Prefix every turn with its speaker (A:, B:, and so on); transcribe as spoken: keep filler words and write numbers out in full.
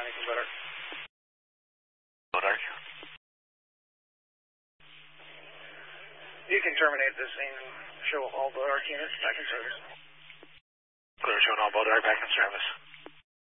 A: ninety-two Bodark.
B: Bodark.
A: You can terminate this scene and show all Bodark units back in service.
B: Clear, showing all Bodark back in service.